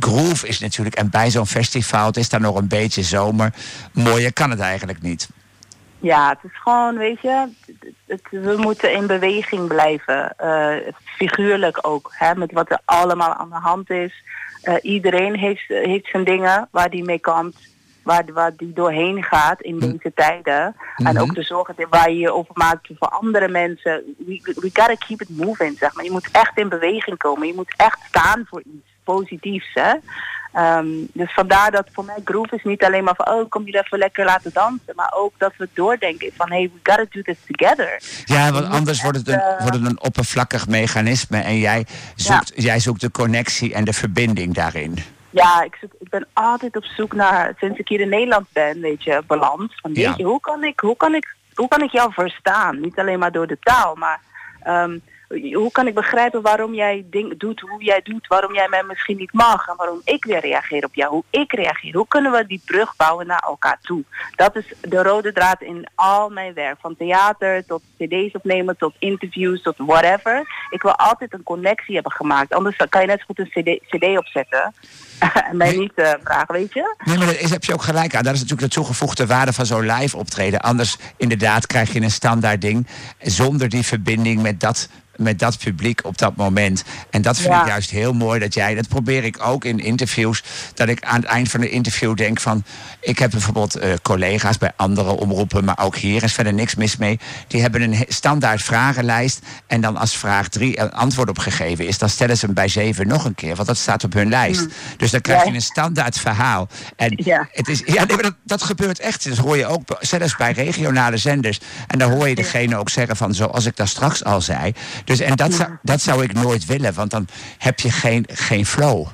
groove is natuurlijk... en bij zo'n festival, het is dan nog een beetje zomer... mooier kan het eigenlijk niet. Ja, het is gewoon, weet je... we moeten in beweging blijven. Figuurlijk ook, hè, met wat er allemaal aan de hand is. Iedereen heeft zijn dingen waar die mee kampt... Waar die doorheen gaat in deze tijden. En ook de zorgen waar je je over maakt voor andere mensen. We gotta keep it moving, zeg maar. Je moet echt in beweging komen. Je moet echt staan voor iets positiefs, hè. Dus vandaar dat voor mij groove is niet alleen maar van... oh, kom je even lekker laten dansen. Maar ook dat we doordenken van... hey, we gotta do this together. Ja, want anders wordt het een oppervlakkig mechanisme... en jij zoekt de connectie en de verbinding daarin. Ja, ik ben altijd op zoek naar, sinds ik hier in Nederland ben, weet je, balans. Van, weet je, hoe kan ik jou verstaan? Niet alleen maar door de taal, maar hoe kan ik begrijpen waarom jij doet hoe jij doet, waarom jij mij misschien niet mag en waarom ik weer reageer op jou, hoe ik reageer. Hoe kunnen we die brug bouwen naar elkaar toe? Dat is de rode draad in al mijn werk, van theater tot cd's opnemen, tot interviews, tot whatever. Ik wil altijd een connectie hebben gemaakt, anders kan je net zo goed een cd opzetten. En mij niet vragen, weet je? Nee, maar daar heb je ook gelijk aan. Dat is natuurlijk de toegevoegde waarde van zo'n live optreden. Anders inderdaad krijg je een standaard ding... zonder die verbinding met dat publiek op dat moment. En dat vind ik juist heel mooi dat probeer ik ook in interviews... dat ik aan het eind van een interview denk van... ik heb bijvoorbeeld collega's bij andere omroepen... maar ook hier is verder niks mis mee. Die hebben een standaard vragenlijst... en dan als vraag 3 een antwoord op gegeven is... dan stellen ze hem bij 7 nog een keer, want dat staat op hun lijst. Dus dan krijg je een standaard verhaal. En het is, maar dat gebeurt echt. Dat hoor je ook zelfs bij regionale zenders. En dan hoor je degene ook zeggen van... zoals ik daar straks al zei... Dus, en dat zou ik nooit willen, want dan heb je geen flow.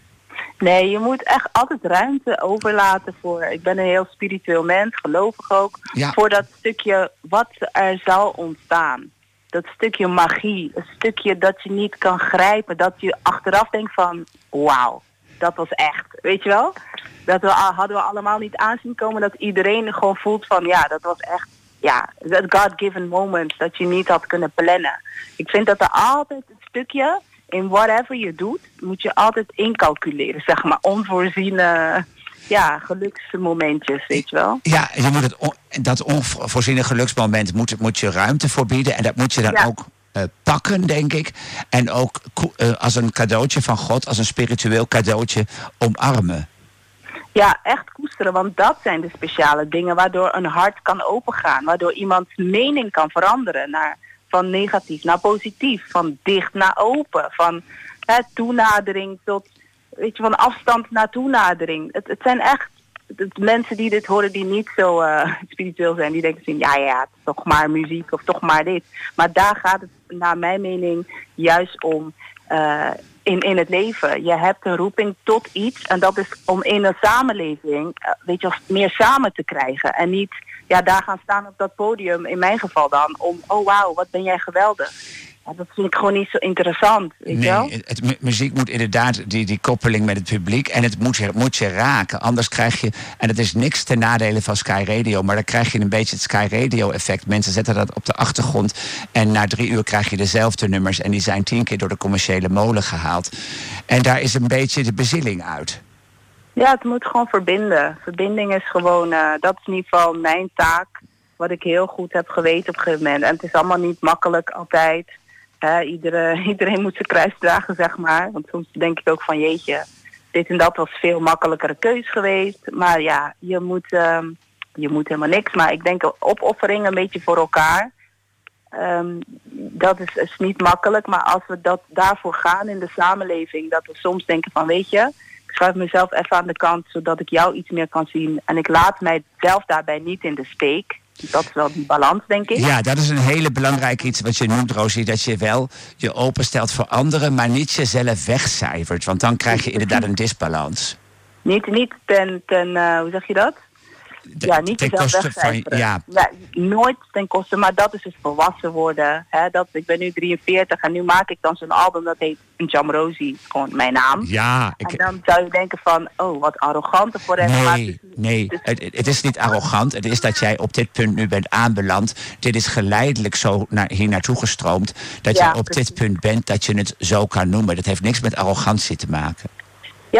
Nee, je moet echt altijd ruimte overlaten voor... Ik ben een heel spiritueel mens, gelovig ook... voor dat stukje wat er zal ontstaan. Dat stukje magie, een stukje dat je niet kan grijpen... dat je achteraf denkt van, wauw, dat was echt. Weet je wel? Hadden we allemaal niet aanzien komen... dat iedereen gewoon voelt van, ja, dat was echt... Ja, dat God-given moment dat je niet had kunnen plannen. Ik vind dat er altijd een stukje, in whatever je doet, moet je altijd incalculeren, zeg maar. Onvoorziene, geluksmomentjes, weet je wel. Ja, je moet dat onvoorziene geluksmoment moet je ruimte voor bieden. En dat moet je dan ook pakken, denk ik. En ook als een cadeautje van God, als een spiritueel cadeautje, omarmen. Ja, echt koesteren, want dat zijn de speciale dingen waardoor een hart kan opengaan. Waardoor iemands mening kan veranderen van negatief naar positief. Van dicht naar open. Van toenadering tot, weet je, van afstand naar toenadering. Het zijn echt mensen die dit horen die niet zo spiritueel zijn. Die denken, ja, het is toch maar muziek of toch maar dit. Maar daar gaat het naar mijn mening juist om... in het leven. Je hebt een roeping tot iets en dat is om in een samenleving, weet je, meer samen te krijgen. En niet, daar gaan staan op dat podium, in mijn geval dan, om, oh wauw, wat ben jij geweldig. Ja, dat vind ik gewoon niet zo interessant, weet je wel? Muziek moet inderdaad die koppeling met het publiek en het moet je raken. Anders krijg je, en het is niks ten nadele van Sky Radio, maar dan krijg je een beetje het Sky Radio effect. Mensen zetten dat op de achtergrond en na 3 uur krijg je dezelfde nummers en die zijn 10 keer door de commerciële molen gehaald. En daar is een beetje de bezieling uit. Ja, het moet gewoon verbinden. Verbinding is gewoon, dat is in ieder geval mijn taak, wat ik heel goed heb geweten op een gegeven moment. En het is allemaal niet makkelijk altijd. Iedereen moet zijn kruis dragen, zeg maar. Want soms denk ik ook van, jeetje, dit en dat was veel makkelijkere keus geweest. Maar ja, je moet helemaal niks. Maar ik denk opoffering een beetje voor elkaar. Dat is niet makkelijk. Maar als we daarvoor gaan in de samenleving, dat we soms denken van, weet je, ik schuif mezelf even aan de kant, zodat ik jou iets meer kan zien. En ik laat mijzelf daarbij niet in de steek. Dat is wel die balans, denk ik. Ja, dat is een hele belangrijke iets wat je noemt, Rosie. Dat je wel je openstelt voor anderen, maar niet jezelf wegcijfert. Want dan krijg je inderdaad een disbalans. Niet hoe zeg je dat? Niet ten koste van, nooit ten koste, maar dat is het volwassen worden. Hè? Ik ben nu 43 en nu maak ik dan zo'n album dat heet Jamrosie, gewoon mijn naam. Ja. En dan zou je denken van, oh, wat arrogant voor hem. Nee, het is niet arrogant. Het is dat jij op dit punt nu bent aanbeland. Dit is geleidelijk zo hier naartoe gestroomd. Dat je op dit punt bent dat je het zo kan noemen. Dat heeft niks met arrogantie te maken.